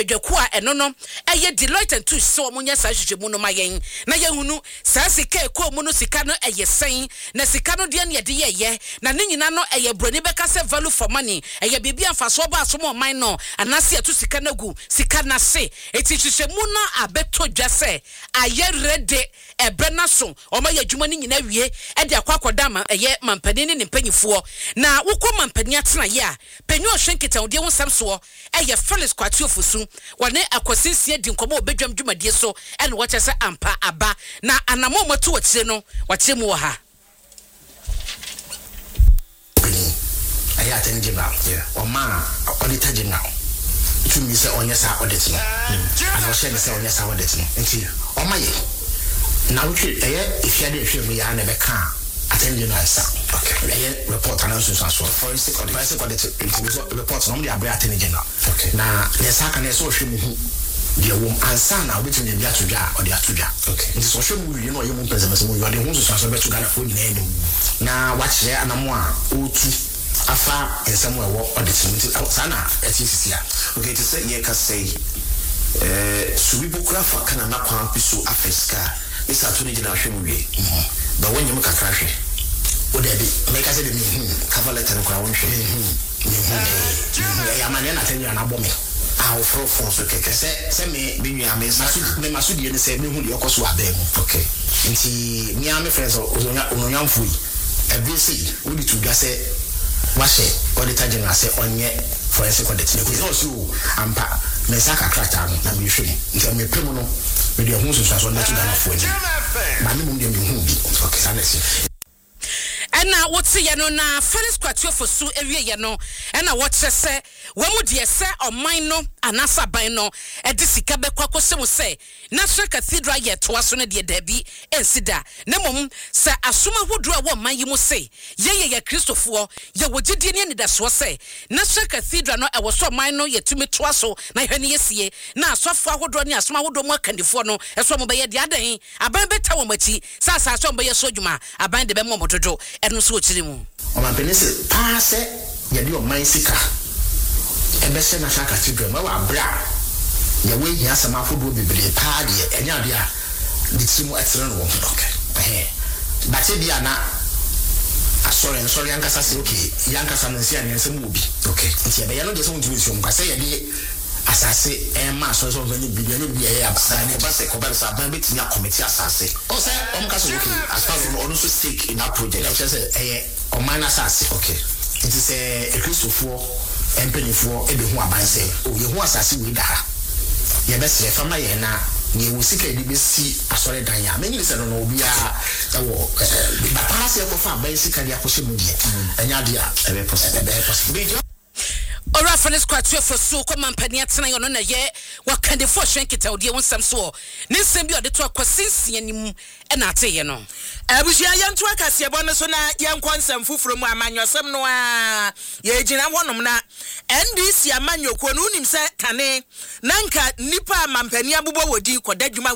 adwadwaku a eno no eye Deloitte and Touche so omunya sa hwehwemu no mayen na yehunu sa sika ekọ mu no sika no eye sen na sika no de na de ye na ne nyina no eye broni beka se value for money eye bibia mfaso ba asomo man no anase eto sika na gu sika na se eti hwehwemu na abeto dwase aye rede ebe na so oma ye adwuma ni nyina wie e de akwakoda ma eye mampani ne mpanyifo na wokọ mampani atena ye a panyu ohwenketa ode wo sam so eye Felix Kwatiofosu wane akosinsie di nkomo obedwam dwumadie so ene wo kyese ampa aba na anamo moto wotire no wakyere mu wo ha aya atenge ba oma auditor general to me say onya sa audit no and o share say onya sa audit no nti oma ye na wo hwe eye ifiade hwe mu ya na be ka attend you answer. Okay. Report announcement so forensic audit report no dey abia attend general. Okay. Na yes aka na so hwe mu hu dey wom answer na obetun dey bia todwa or dey atodwa. Okay. Nti so hwe mu you know you mu pese mu you dey hu so betu Ghana for nyina enim. Na wa kire anamo a otu afa ensamo ewo audit nti sana etisia. Okay, to say ye ka say subibukura fa kana na kwa piso afeska isa tuni jina hwe mu wie. But when you make a crash, what they make us say cover letter and crown shame. I am an attending an abome. I'll throw phones okay. Send me being a mess. Masudi and say, me who you also are them. Okay. And see, me and my friends or young fool. Every see, we need to just say, wash it, or the target I say on yet for a second. It's also, I'm Mesaka Crata, and you shouldn't. Tell me, criminal. With your homes was on that for you. Okay, and now what's the no na Felix Kwatiofosu area no and now what say when would you say or mine no anasa by no a disika be kwakose say National Cathedral yet was on the debi and sida nemum say asuma who draw one man you must say ye Christopher ye would didn't that's what say National Cathedral no I was so mine no yet to me twaso na hwene yesie na asofo ahodo ne asoma ahodo mo akandifo no eso mo be ye de adan aban beta wo machi sa so be ye so dwuma aban de be mo mododo eno so ochiri mu o man penese paase ye de o man sika e be se National Cathedral ma wa bra ye we hia sama fodo bebre pa de enya de a de timu etere no okay but e bia na sorry yankasa say okay yankasa no nsia ne nsem obi okay nti e be ye no de so ntumi so mka say ye de asase ma so vani bibiani biye ya ba sa ban beti nya committee asase o say o mka so okay as far as on so stake in that project I say o man asase okay it is a Christopher empenifo e be hu aban say o ye hu asase we da ye be se fama ye na ye wo sika di be si asore dan ya many say no obi a wo ba pass e ko fa ban sika dia ko se mu die enya dia e be possible Ora Felix Kwatiofosu ko mampani atena yo no na ye wakandefo hwenketa odi won sam so ne nsem bi ode to akosinsi anim e na ateye no abusia yento akase bo no so na yenkonsam fufuro mu amanyosem no a ye gina wonom na NDC amanyoko no unim se kane nanka nipa mampani abubo wodi kodadwuma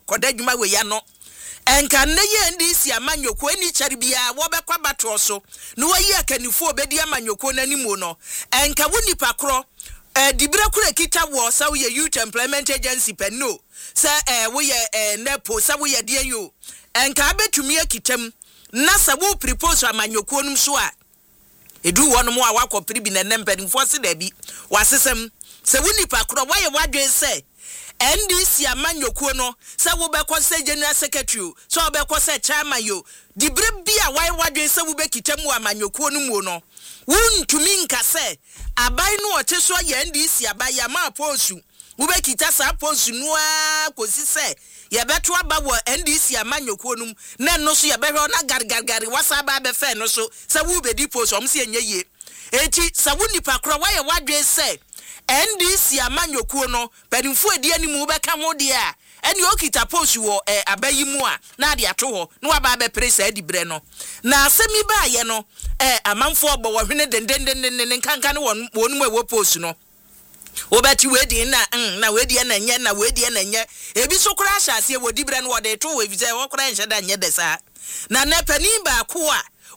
we ya no enka ne ye NDC amanyoko ani kyare bia wo bekwa bato so no wayi akanifo obedi amanyoko nanimu no enka wonipa kro dibra kura kita wo sa wo ye Youth Employment Agency penno sa wo ye nepo sa wo ye de yo enka betumi akitam na sa wo propose amanyoko num so a edu wonom a wakopri bi na nempadimfo se da bi wasesem sa wonipa kro wo ye wadwe se NDC amanyoko no se wo be konse general secretary so wo be konse chairman yo dibre bia wai wadwe se wo be kitamu amanyoko no mu no wuntumi nka se abai no ote so ye NDC abai ya ma posu wo be kita sa posu no a kosi se ye beto aba wo NDC amanyoko no na no so ye be hwe na gargargari wasa ba be fe no so se wo be di posu om se enye ye eti sa wo nipa kro wai wadwe se NDC amanyoko no pedimfo edi animu beka ho de a eni okita post wo abayi mu a na de ato ho no aba be presa edi bre no na asemi ba ye no amanfo obo wo hwene dendendenden kankan wonu ewo post no obeti wedi na wedi na nye na wedi na nye ebi so kura ahase wodi bre no wo de to wo evize wo kura nhye da nye de sa na nepani ba ko a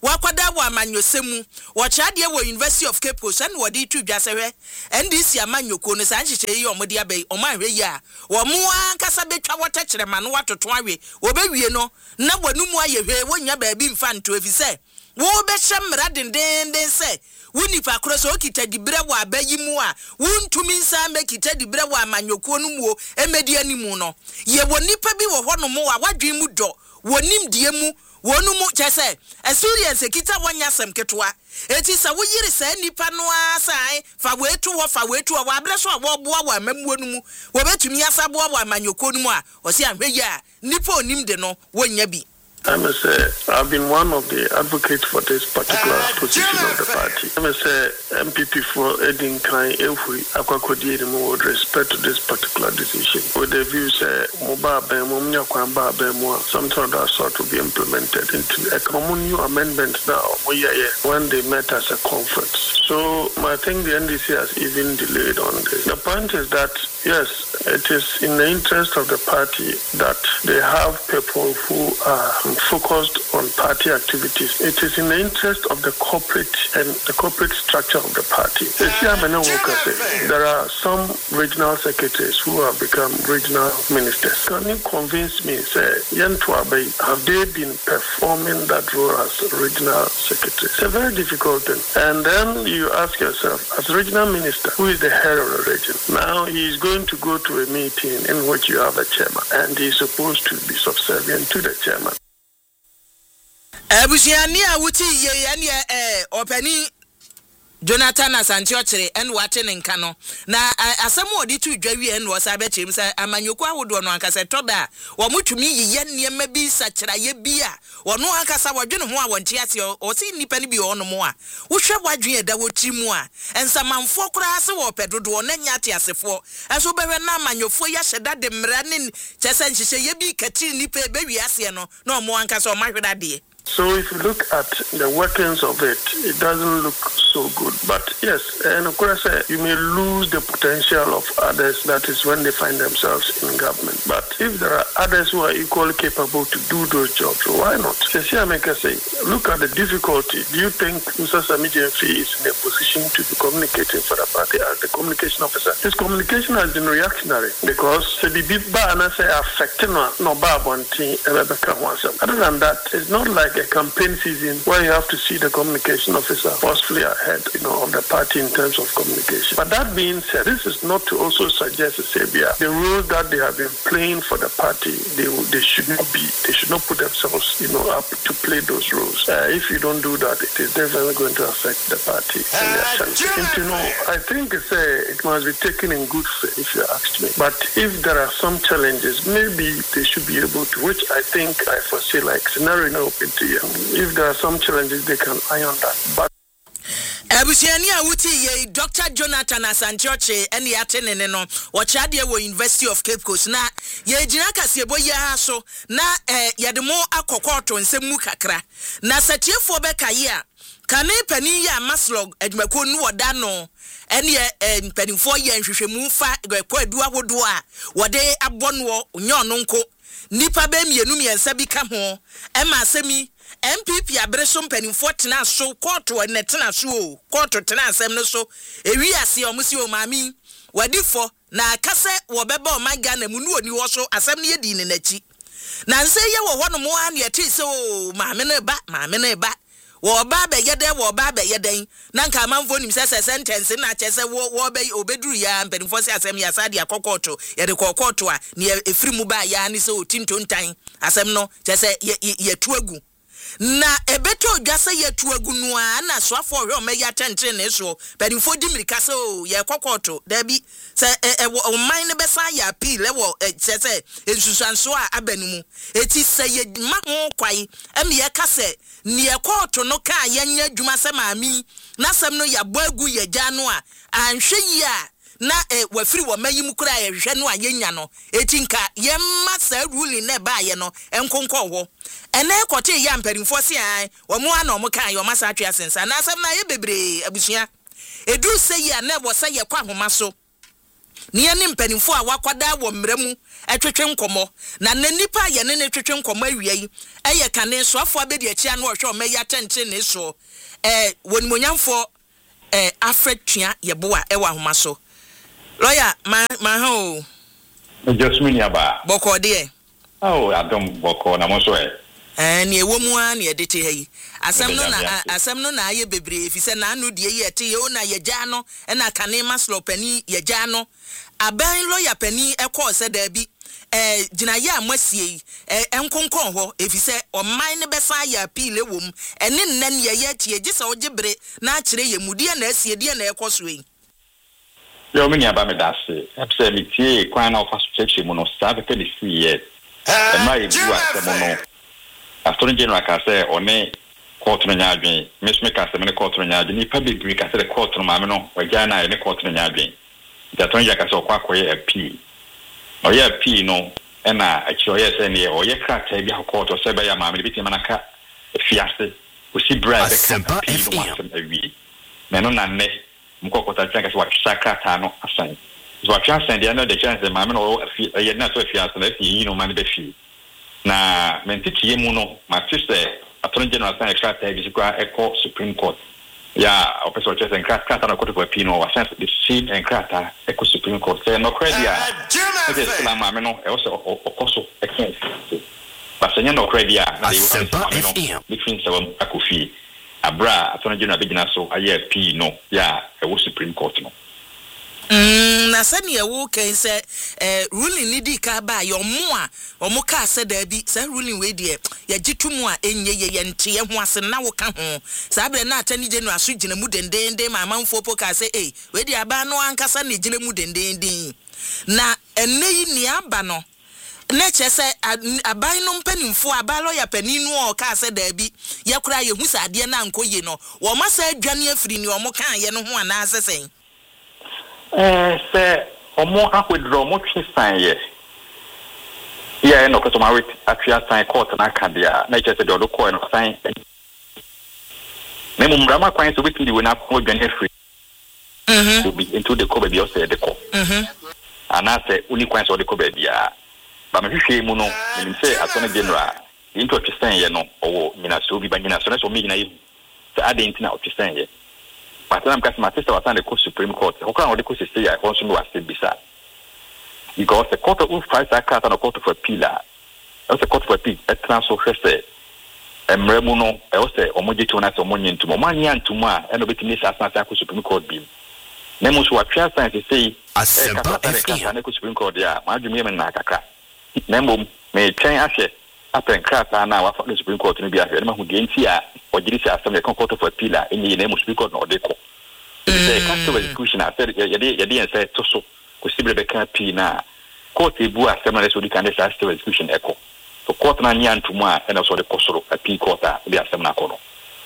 wakwada wa amanyosemu wachade wo University of Cape Coast and wodi tu dwasewe NDC amanyoko no san hyehyɛ yi omode abai omanhwe yi a wo mo ankasa betwa wotɛkyerɛ ma no watoto awe obewie no na wonu mu ayehwe wonya baabi mfa nto efise wo bɛhyɛ mmara dendenden sɛ wunipa koro so okita dibre wa abayi mu a wuntumi nsa mekita dibre wa amanyoko no mu emedi animu no ye wonipa bi wo hɔ no mu a wadwen mu dɔ wonim die mu wonu mu kyese experience kita wanya sem ketwa eti sa wo yiri sa nipa no asai fa wetu wo wa abre so wo boa wa mamuo no mu wo betumi asaboa wa amanyoko no mu a o se ahwe ya nipa onim de no wonya bi. I must say, I've been one of the advocates for this particular position of the party. I must say, MPP for Edin Klein, if we with respect to this particular decision, with the view say, something of that sort will be implemented into a common new amendment now, when they met as a conference. So I think the NDC has even delayed on this. The point is that, yes, it is in the interest of the party that they have people who are focused on party activities. It is in the interest of the corporate and the corporate structure of the party. There are some regional secretaries who have become regional ministers. Can you convince me, say, have they been performing that role as regional secretary? It's a very difficult thing. And then you ask yourself, as regional minister, who is the head of the region? Now he is going to go to a meeting in which you have a chairman, and he is supposed to be subservient to the chairman. Abusiania wuti ye ene opani Jonathan Asantiochire en wate ne nka no na asem odi tu dwawi en wo sa be chim sa amanyoko awodo no ankasa toda wo mutumi yiye niema bi sakira ye bi a wono ankasa wodwene ho a wonte ase o si nipa ni bi ono mo a wo hwe wadwen eda wo timu a ensamanfo kura ase wo pedodo na nya ate asefo eso behwe na amanyofo ya hyeda de mra ne chese nhihye ye bi katiri nipa be wi ase no na mo ankasa o mahweda de. So if you look at the workings of it, it doesn't look so good. But yes, and of course, you may lose the potential of others. That is when they find themselves in government. But if there are others who are equally capable to do those jobs, why not? Look at the difficulty. Do you think Mr. Sami Jemfi is in a position to be communicating for the party as the communication officer? His communication has been reactionary because the affecting no babonti. Other than that, it's not like a campaign season where you have to see the communication officer forcefully ahead, of the party in terms of communication. But that being said, this is not to also suggest the role that they have been playing for the party. They should not put themselves, up to play those roles. If you don't do that, it is definitely going to affect the party and their chances. I think it must be taken in good faith, if you ask me. But if there are some challenges, maybe they should be able to, which I think I foresee like scenario now open to you. If there are some challenges, they can iron that. But Abusiania wuti ye Dr. Jonathan Asantioche eni atenene no wachade wo University of Cape Coast na ye gina kasebo ye ha so na ye de mo akokoto nsemu kakra na satiefo bekaye a kane pani ya maslog adwumako nu woda no ene panifo ye nhwehwemu fa kwa adu ahodo a wode abonwo nyono nko nipa be mienu miensa bi ka ho ema asemi MPP abreso mpanimfo tena so koto ne tena so koto tena asem no so ewi ase omusi o maami wadifo na akase wo beba o maga na mu nu oni wo so asem ne yedi ne nachi na nse ye wo hono mo an ye ti se o maame ne ba wo ba be yeden na nka amanfo nim se sentence na chese wo be obeduru ya mpanimfo se asem ya sade akokoto ye de kokoto a ne efiri mu ba ya ne se o tintontan asem no chese ye tuagu na ebeto dwase yetu agunu a na soafo hwe o meya tentre ne so pedimfo dimirika se o ye kokoto da bi se o man ne besa ya appeal wo se ensusanso a abanumu eti se ye ma ho kwai em ye kase ne ye koto no ka ye nya adwuma se maami na sem no ya boagu ye gya no a anhwe yi a na wafiri wo mayim kura ye hwe no anyanya no etinka ye masa rule ne ba ye no enkonko ho ene kote ya mparimfo se ai wo mo ana mo kan yo masa atwa sensa na asem na ye bebre abusua edu se ya na wo se ye kwa homa so ni ye ni mpanimfo a wakwada wo mremu etwetwe nkomo na nanipa ye ne twetwe nkomo awie yi eye kane so afo abedi achi anu ohwe o meya tenche ne so wonimonyamfo afretua ye boa ewa homa so lawyer ma ho Jasmine aba boko de adom boko na mo so ni ewomu a na yedete hayi asem no na aye bebre efise na anu de ye ete ye ona ye gya no na kane maslo pani ye gya no aban lawyer pani ekọ se da bi gina ye amasie enkonkon ho efise oman ne besa ya appeal ewom ene nnan ye tie gisa ogibre na akire ye mudie na asie die na ekoso yi yo mini aba me dase epse mi tie kwan na ofa cheche mu no sabe ke di sie ma ye bua se mo no Attorney General ka say one court no nyaadwen mesme ka say me court no nyaadwen ni public ka say court no ma me no wagya na ne court no nyaadwen the Attorney General ka say okwa koye appeal oye appeal no na achoye say ne oye krata bi court o say be ya ma me bi mana ka fiase o si bribe ka appeal no ma say awi me no na ne mkokota tsanka say wa krata no asan so wa fiase de na de chance ma me no ye na so fiase na fi yi no ma ne be fi na mentiki mu no ma sister Attorney General san extra bi kwa Eco Supreme Court ya opeso chese nkata na court for pino wa sense the same nkata Eco Supreme Court say no credit it is la ma me no e o se okoso expense ba senya no credit na dey wo between seven akofi abra Attorney General be gina so aye pino ya Eco Supreme Court no na sani ewo ken se ruling ni di ka ba yo mo a omo ka se da bi se ruling we die ya gitumu a enye ye nte ye ho ase na wo ka ho sa bre na Attorney General aso gina mu dendende ma manfo po ka se we di aba no ankasa na gina mu dendende na enne yi ni aba no na che se aban no mpanimfo aba lawyer paninu o ka se da bi ye kura ye hu sa ade na nkoye no wo ma sa adwane afiri ni omo kan ye no ho ana asesen se omo akwedro mo twisan ye no ko to ma wait atria sign court na kadia na che se do ko no sign me mum rama kwan so wetin di we na ko dwane free to be into the cover be o say the ko ana se uni kwan so the cover bia ba me hwehwe mu no me say Attorney General into twisan ye no owo nyina so bi ba nyina so na so mi nyina yi se adenti na twisan ye but I'm because my sister was on the Supreme Court. How can the court say I also know I said bisa? Because the court of fight that card and a court of appeal. Also court of appeal. A transfer say Mremuno. I also omoji to na someone into money and to ma and obeti ni sa Supreme Court bill. Nemos wa try science say Asempa Supreme Court ya. Ma dwumi me na kakra. Nemo me twen ahwe apen krata na wa the Supreme Court no bi ahwe na hu de nti a ogiri sa asem the court of appeal a eni na Supreme Court na odeko the custody execution said yede say to so ko sibre be kan pi na court ebu asem na so di kan say custody execution eko so court na nya ntumu a na so de kosoro appeal court a bi asem na kono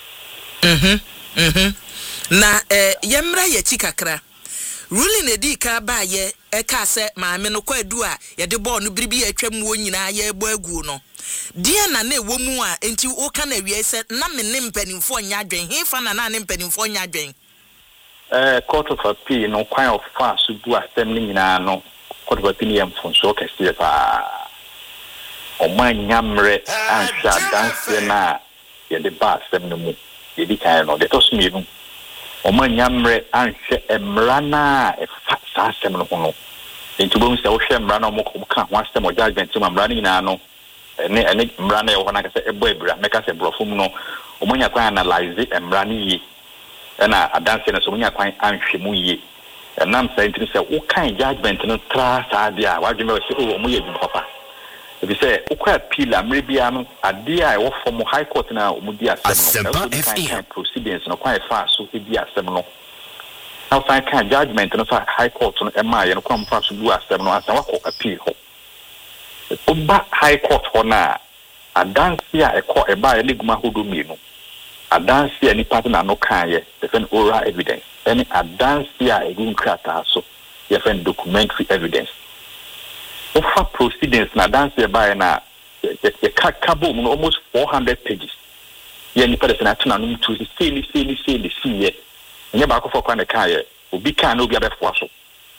na yemra ye chikakra ruling edi ka ba ye eka se maame no kwadu a ye de ball no biribi atwam wo nyina ye ebo agu no dia na na ewo mu a enti wo ka na wie se na me ne mpanimfo nya adwen he fa na ne mpanimfo nya adwen court of appeal no kwan of fa so bu asem ni nyina no court of appeal yem fon so kese fa o man nyamre ansha dance na ye de ba asem no mu ye di kan no de to smi no o man nyamre ansha emrana e fa sa asem no ho no enti bo se wo hwe emrana mo ka ho asem o judgment ma emrana nyina no ene emrana ye ho na ka se ebo ebra me ka se brofum no o monya kwan analyze emrana yi na adanse na so munya kwan anhwe mu ye nam say ntini say wo kan judgment no tra sa dia wa dweme se o mo ye bi papa e bi say wo kwa appeal amre bia no ade a wo from high court na o mu di asem no kan proceedings no kwan fa so e bi asem no now say kan judgment no fa high court no e ma ye no kwan fa so bu asem no asa wa ko appeal ho o ba high court ho na adanse a e ko e ba ye leguma hodo mienu adansi any partner no can ye defend oral evidence any adansi a egun krata so ye defend documentary evidence offer proceedings na adansi by na ye kabo no almost 400 pages ye ni person atuna no to see ye nye ba ko for kwan kan ye obi kan no obi abefo so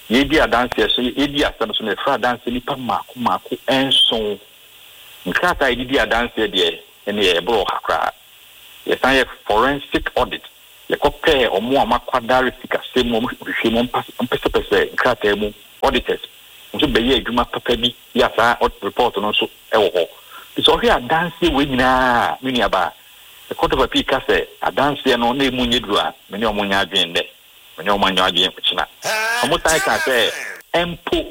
ye di adanse so ye di asem so na fra dance nipa mako enso nkrata ye di adanse de ene ye bro hakra ye san ye forensic audit ye kopɛ omo amakwadare sika semo hwehwemo mpese nkrata mu auditors nso be ye adwuma papa bi ya sa report no so ɛwɔ hɔ so here adanse we nyina mini aba the court of appeal ka say adanse no na emu nyeduru a meni omo nya adwen de meni omo nya adwen kuchina omo tai ka say empo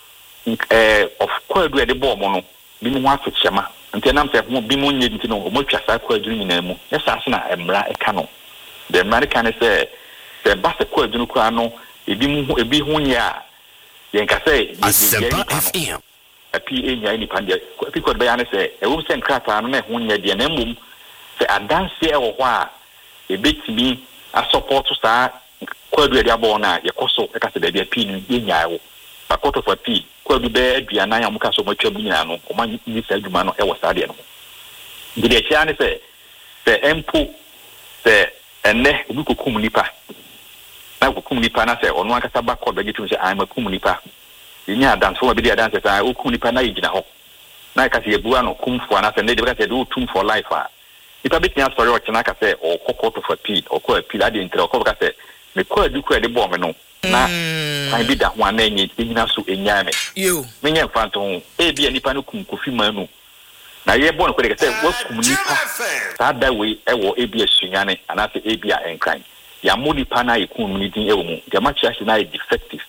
of kwadu de bo omo no bi mu afekyema nti nam say mo bi mu nye nti no omo twa sa kwadu nyina mu yesa ase na emra eka no the American say the bass kwadu no kwa no ebi hu nya yen ka say Asempa FM a PA nya ni pande people be yan say e wo say nkrata no na hu nya de na mum say adanse e wo ho a e betimi a support sa kwadu de abo na ye koso e ka say da bia pi ni nya wo akoto for pi kwadu be aduana ya muka so matwa bu nya no o ma ni sa aduma no e wo sa de no de de chia ne say empo say enne obi kokum nipa na kokum nipa na say ono akasa ba ko be gitu say am kokum nipa nya dance for be dance say o kokum nipa na yigina ho na ka say ebu ano kum for na say ne de ka say do tum for life a nipa bit nya story o chena ka say o kokoto for pi o ko pi la de entre o ko ka say me ko adu ko de bom no na kan bi da ho ana nyi nyina so enya me yo me nya fanto e bi nipa no kum kofi manu na ye bon ko de ka say wo kum nipa sa da we e wo e bi asunyane ana say e bi a enkran ya mo nipa na ikum ni din e wo mu de ma chiachi na defective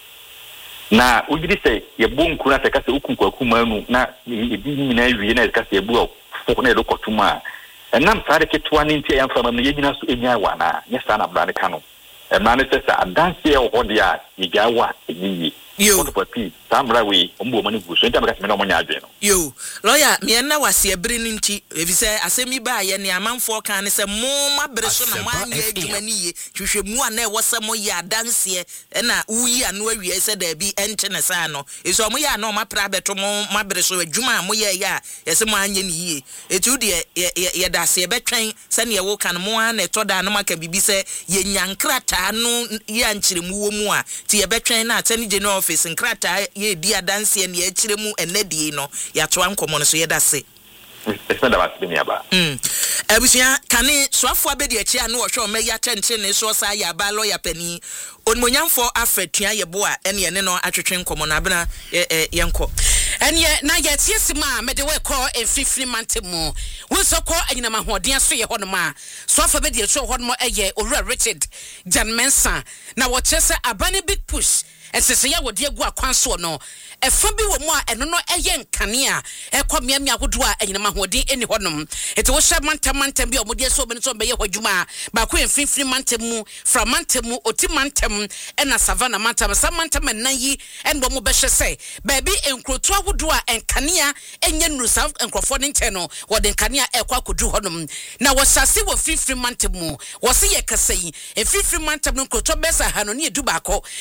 na ugidi say ye bon ku na say ka say ukum kwaku manu na e bi nyina wie na ka say ebu fo na e do kotuma enam sa de ketwa ni ntia yamfa ma ye nyina so enya wa na nya sa na bra ne ka no emane say adanse e wo de a ye ga wa enyi yo papi samra we ombo mani gu so ntia me ka me no nya adwe no yo lawyer me na wase abiri no nti efise asemi ba ye ne amanfo kan ne se mo mabere so na mo anya adwuma ni ye hwehwe mu a na e wose mo ye adanse na uyi anu awie se da bi enche ne sa no eso mo ye na o mapra beto mo mabere so adwuma mo ye ya yese mo anya ni ye etu de ye da se betwen se ne ye wo kan mo an eto da no maka bibi se ye nyankrata no ye ankyere mu wo mu a ti ye betwen na atani general office nkrata ye di adanse ne ye kyere mu enedie no ya to ankomo no so ye da se espenda ba se bia ba abusia kane soafo abedi achi anu wo hwe o meya tente ne so sa ya ba lawyer pani onmonyamfo afetua ye bo a ene ne no atwetwe nkomo na bena yenko ene na ye tiesima me de we call efifini mantemu we so call anyina mahoden so ye hono ma soafo abedi achi hono mo eye Owura Richard Jan Mensa na wo chese abane big push esese ya wode agu akwanso no efa bi wo mu a eno no eye nkane a ekomiamia hodo a anyina mahoden eni honom ete wo hye mantam bi o mode so be so be ye hwadwuma ba ko efifini mantemu fra mantemu oti mantem ena savana mantam sa mantam nan yi en bo mo be hye se ba bi enkroto ahodo a enkane a enye nusa enkrofo ne nte no wode nkane a ekwa kodu honom na wo sase wo fifini mantemu wo se ye kasai efifini mantam no nkroto besa hano ne edu ba ko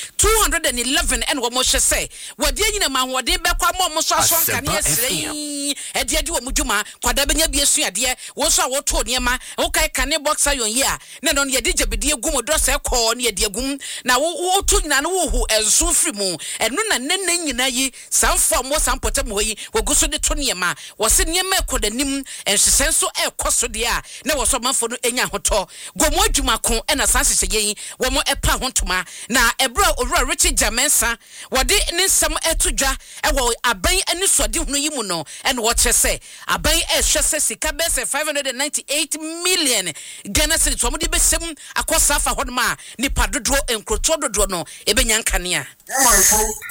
211 en wo mo hye se wode nyina mahode be kwa mo so aso nkane asrei ede wo mudwuma kwada benya bi esuade wo so a wo to niema wo kai kane boxer yon ye a na no ye dije bede egum do se ko ne ye de egum na wo to nyina no wo hu enso firi mu enu na nenne nyina yi sanfo mo sanpotem ho yi wo guso de to niema wo se niema ekodanim ensesenso ekoso de a na wo so manfo no enya hoto gomo adwuma ko na sansese yen wo mo epa hontoma na ebra Owura Richard Jan Mensa wode ne nsam etudwa ewo aban ani sode hunu yi mu no ene wo chese aban ehwese sika bese 598 million Ghana cedi to mo de besem akosa fa hodoma ni padodo enkroto dodo no ebenya nkane a